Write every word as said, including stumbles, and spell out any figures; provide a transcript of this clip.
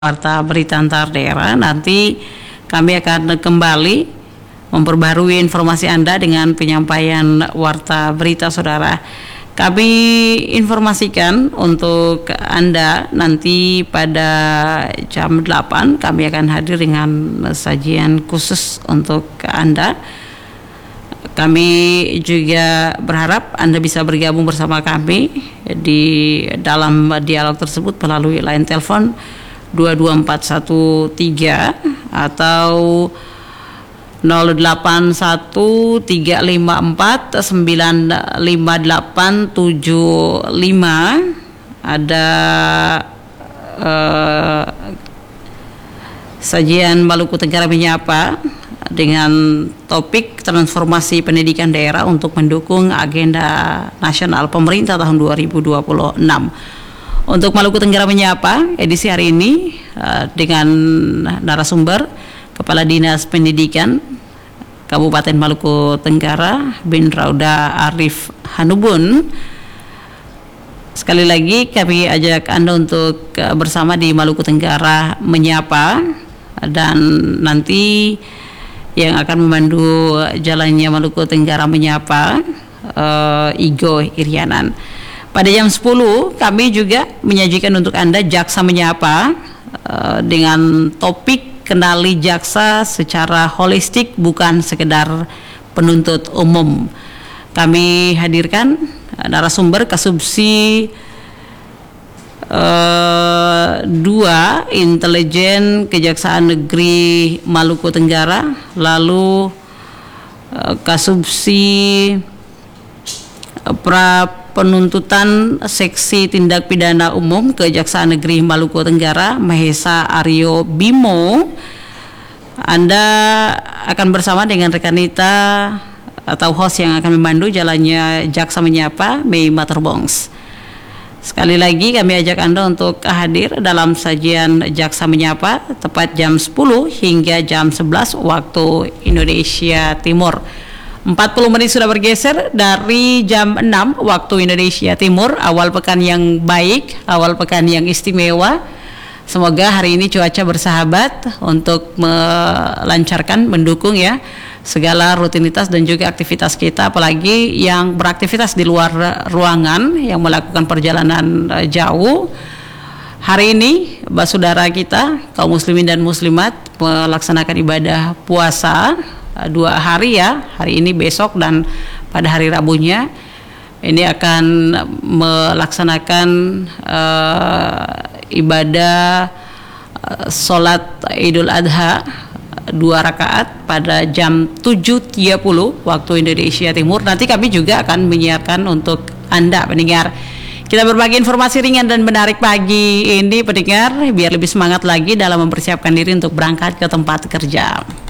Warta Berita Antar Daerah. Nanti kami akan kembali memperbarui informasi Anda dengan penyampaian Warta Berita, saudara. Kami informasikan untuk Anda nanti pada jam delapan kami akan hadir dengan sajian khusus untuk Anda. Kami juga berharap Anda bisa bergabung bersama kami di dalam dialog tersebut melalui line telepon dua dua empat satu tiga atau nol delapan satu tiga lima empat sembilan lima delapan tujuh lima. Ada uh, sajian Maluku Tenggara Menyapa dengan topik transformasi pendidikan daerah untuk mendukung agenda nasional pemerintah tahun dua ribu dua puluh enam. Untuk Maluku Tenggara Menyapa edisi hari ini uh, dengan narasumber Kepala Dinas Pendidikan Kabupaten Maluku Tenggara Bin Rauda Arif Hanubun. Sekali lagi kami ajak Anda untuk uh, bersama di Maluku Tenggara Menyapa, dan nanti yang akan memandu jalannya Maluku Tenggara Menyapa uh, Igo Irianan. Pada jam sepuluh kami juga menyajikan untuk Anda Jaksa Menyapa uh, dengan topik kenali jaksa secara holistik, bukan sekedar penuntut umum. Kami hadirkan uh, narasumber Kasubsi uh, dua Intelijen Kejaksaan Negeri Maluku Tenggara, lalu uh, Kasubsi uh, pra Penuntutan Seksi Tindak Pidana Umum Kejaksaan Negeri Maluku Tenggara Mahesa Aryo Bimo. Anda akan bersama dengan rekan Nita atau host yang akan memandu jalannya Jaksa Menyapa, Mei Materbongs. Sekali lagi kami ajak Anda untuk hadir dalam sajian Jaksa Menyapa tepat jam sepuluh hingga jam sebelas waktu Indonesia Timur. empat puluh menit sudah bergeser dari jam enam waktu Indonesia Timur. Awal pekan yang baik, awal pekan yang istimewa. Semoga hari ini cuaca bersahabat untuk melancarkan, mendukung ya segala rutinitas dan juga aktivitas kita, apalagi yang beraktivitas di luar ruangan, yang melakukan perjalanan jauh. Hari ini saudara kita kaum muslimin dan muslimat melaksanakan ibadah puasa dua hari ya, hari ini, besok, dan pada hari Rabunya ini akan melaksanakan uh, ibadah uh, sholat Idul Adha dua rakaat pada jam tujuh tiga puluh waktu Indonesia Timur. Nanti kami juga akan menyiapkan untuk Anda pendengar. Kita berbagi informasi ringan dan menarik pagi ini pendengar, biar lebih semangat lagi dalam mempersiapkan diri untuk berangkat ke tempat kerja.